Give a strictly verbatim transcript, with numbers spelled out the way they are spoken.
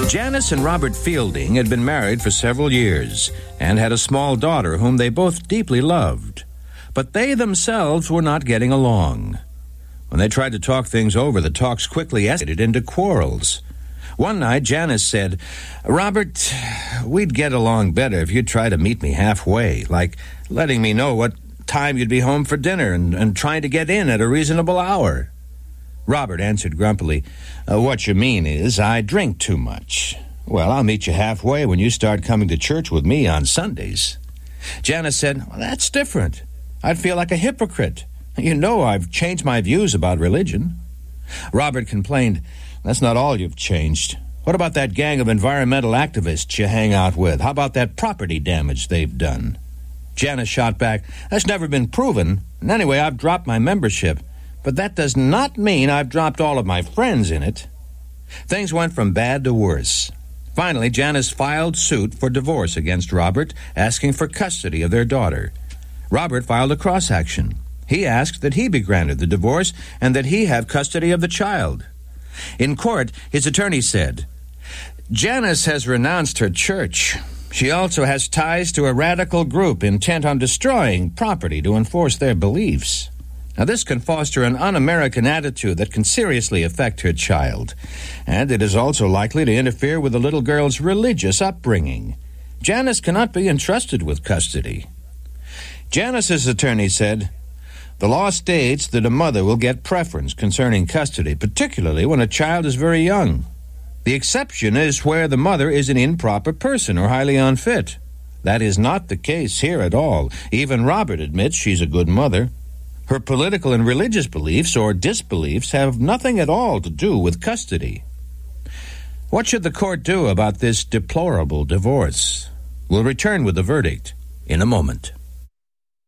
Janice and Robert Fielding had been married for several years and had a small daughter whom they both deeply loved. But they themselves were not getting along. When they tried to talk things over, the talks quickly escalated into quarrels. One night, Janice said, "Robert, we'd get along better if you'd try to meet me halfway, like letting me know what time you'd be home for dinner and, and trying to get in at a reasonable hour." Robert answered grumpily, uh, "What you mean is I drink too much. Well, I'll meet you halfway when you start coming to church with me on Sundays." Janice said, "Well, that's different. I'd feel like a hypocrite. You know I've changed my views about religion." Robert complained, "That's not all you've changed. What about that gang of environmental activists you hang out with? How about that property damage they've done?" Janice shot back, "That's never been proven. And anyway, I've dropped my membership. But that does not mean I've dropped all of my friends in it." Things went from bad to worse. Finally, Janice filed suit for divorce against Robert, asking for custody of their daughter. Robert filed a cross-action. He asked that he be granted the divorce and that he have custody of the child. In court, his attorney said, "Janice has renounced her church. She also has ties to a radical group intent on destroying property to enforce their beliefs. Now, this can foster an un-American attitude that can seriously affect her child, and it is also likely to interfere with the little girl's religious upbringing. Janice cannot be entrusted with custody." Janice's attorney said, "The law states that a mother will get preference concerning custody, particularly when a child is very young. The exception is where the mother is an improper person or highly unfit. That is not the case here at all. Even Robert admits she's a good mother. Her political and religious beliefs or disbeliefs have nothing at all to do with custody." What should the court do about this deplorable divorce? We'll return with the verdict in a moment.